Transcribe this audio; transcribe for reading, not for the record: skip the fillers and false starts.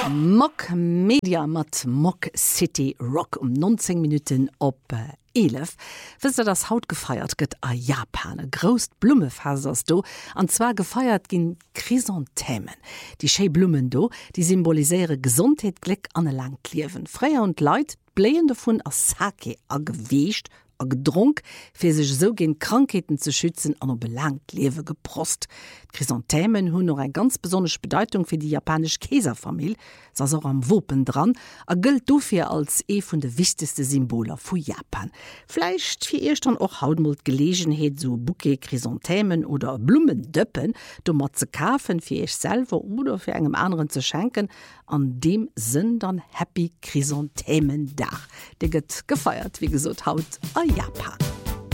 Mock Media mat Mock City Rock 19 Minuten op 11. Wisst ihr, das Haut gefeiert gëtt a Japan. Grost Blummefasers do, anzwa gefeiert gin Chrysanthemen. Die Scheiblumen do, die symboliseiere Gesundheit, Glück an lang Liewen. Freier und Leid bläen davon as Sake a geweescht, a gedrunk, fir sech so gen Krankheiten zu schützen an der belangt Lewe geprost. Chrysanthemen hunn noch ein ganz besonders Bedeutung fir die japanisch Käserfamilie, saß auch am Wopen dran, a gilt dofir als vun de wichtigste Symboler vu Japan. Vielleicht fir ihr dann auch hautmut Gelegenheit so Bouquet Chrysanthemen oder Blumendöppen, do mat ze kaufen fir ich selber oder fir engem anderen zu schenken, an dem Sinn dann Happy Chrysanthemen Dach. Der gëtt gefeiert, wie gesot haut a Japan.